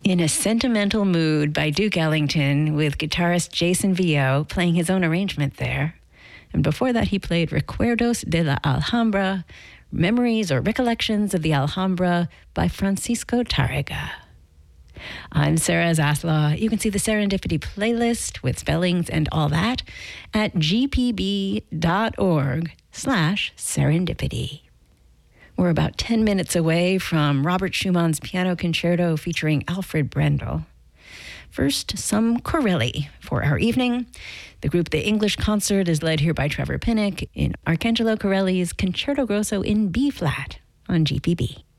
In a Sentimental Mood by Duke Ellington with guitarist Jason Vio playing his own arrangement there. And before that, he played Recuerdos de la Alhambra, Memories or Recollections of the Alhambra by Francisco Tárrega. I'm Sarah Zaslaw. You can see the Serendipity playlist with spellings and all that at gpb.org/serendipity. We're about 10 minutes away from Robert Schumann's Piano Concerto featuring Alfred Brendel. First, some Corelli for our evening. The group The English Concert is led here by Trevor Pinnock in Arcangelo Corelli's Concerto Grosso in B-flat on GPB.